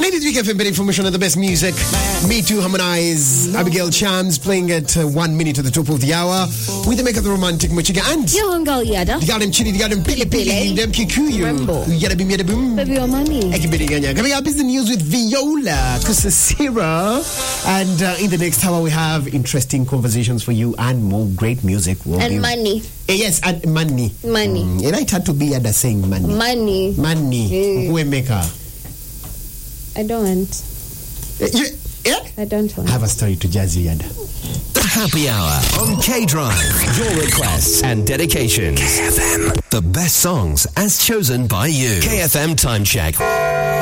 Ladies, we give a bit of information on the best music. Me Too, Harmonize. Abigail Chams playing at 1 minute to the top of the hour. With the make of the romantic Machiga and Yohongal Yada. the garden chili, the garden pili pili, the kikuyu. Rambo. Yada bim yada boom. Baby your money. Coming up is the news with Viola Kusasira. And in the next hour, we have interesting conversations for you and more great music. And money. Yes, and money. Money. And I had to be at the saying money. Money. Money. Who maker? I don't want. Yeah? I don't want. I have a story to jazz you, Yada. The Happy Hour on K-Drive. Your requests and dedications. KFM. The best songs as chosen by you. KFM Time Check.